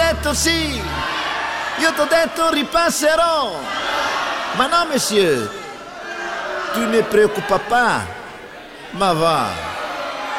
detto sì, io t'ho detto ripasserò. Ma no, monsieur, tu ne preoccupa pas. Ma va.